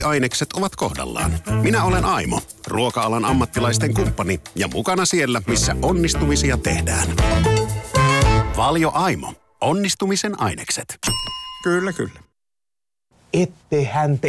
ainekset ovat kohdallaan. Minä olen Aimo, ruoka-alan ammattilaisten kumppani ja mukana siellä, missä onnistumisia tehdään. Valio Aimo. Onnistumisen ainekset. Kyllä, kyllä. Ettehän te